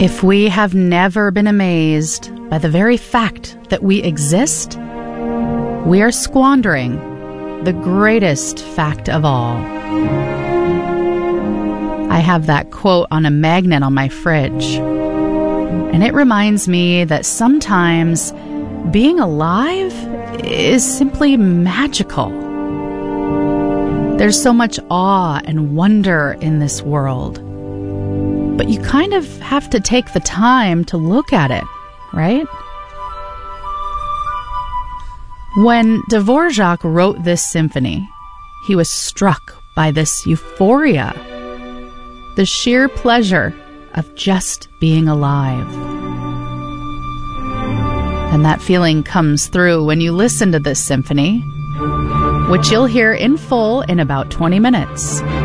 If we have never been amazed by the very fact that we exist, we are squandering the greatest fact of all. I have that quote on a magnet on my fridge, and it reminds me that sometimes being alive is simply magical. There's so much awe and wonder in this world. But you kind of have to take the time to look at it, right? When Dvorak wrote this symphony, he was struck by this euphoria, the sheer pleasure of just being alive. And that feeling comes through when you listen to this symphony, which you'll hear in full in about 20 minutes.